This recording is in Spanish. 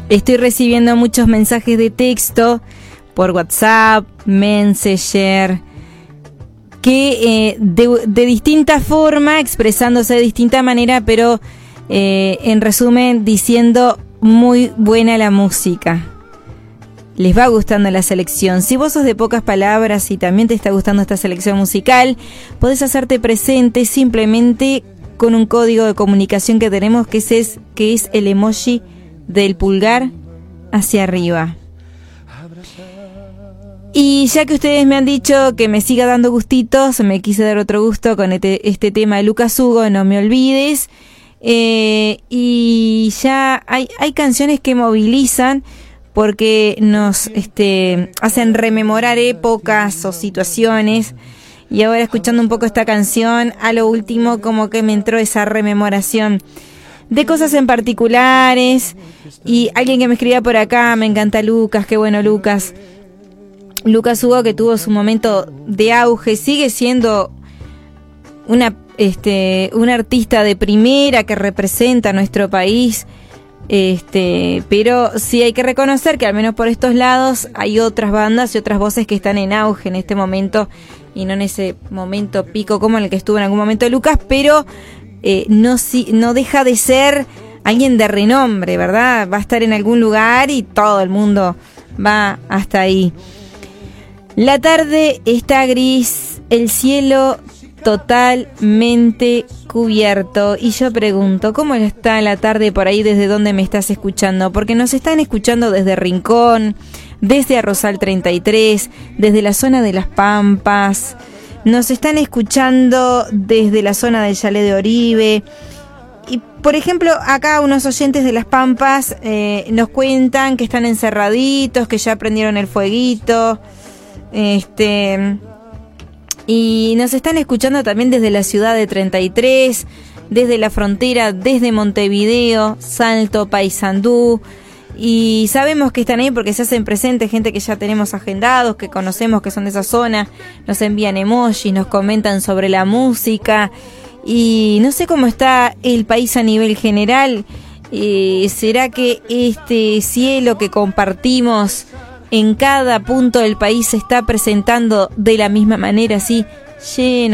Estoy recibiendo muchos mensajes de texto por WhatsApp, Messenger, que de distinta forma, expresándose de distinta manera, pero en resumen diciendo muy buena la música. Les va gustando la selección. Si vos sos de pocas palabras y también te está gustando esta selección musical, podés hacerte presente simplemente con un código de comunicación que tenemos, que es el emoji del pulgar hacia arriba. Y ya que ustedes me han dicho que me siga dando gustitos, me quise dar otro gusto con este tema de Lucas Hugo, No me olvides. Y ya hay canciones que movilizan porque nos hacen rememorar épocas o situaciones. Y ahora escuchando un poco esta canción, a lo último como que me entró esa rememoración de cosas en particulares. Y alguien que me escribía por acá, me encanta Lucas, qué bueno Lucas Hugo, que tuvo su momento de auge, sigue siendo un artista de primera que representa a nuestro país, pero sí hay que reconocer que al menos por estos lados hay otras bandas y otras voces que están en auge en este momento y no en ese momento pico como en el que estuvo en algún momento Lucas, pero no deja de ser alguien de renombre, ¿verdad? Va a estar en algún lugar y todo el mundo va hasta ahí. La tarde está gris, el cielo totalmente cubierto y yo pregunto, ¿cómo está la tarde por ahí desde donde me estás escuchando? Porque nos están escuchando desde Rincón, desde Arrozal 33, desde la zona de Las Pampas, nos están escuchando desde la zona del Chalet de Oribe. Y por ejemplo, acá unos oyentes de Las Pampas nos cuentan que están encerraditos, que ya prendieron el fueguito. Y nos están escuchando también desde la ciudad de 33, desde la frontera, desde Montevideo, Salto, Paysandú. Y sabemos que están ahí porque se hacen presentes gente que ya tenemos agendados, que conocemos que son de esa zona. Nos envían emojis, nos comentan sobre la música. Y no sé cómo está el país a nivel general. ¿Será que este cielo que compartimos en cada punto del país se está presentando de la misma manera, así lleno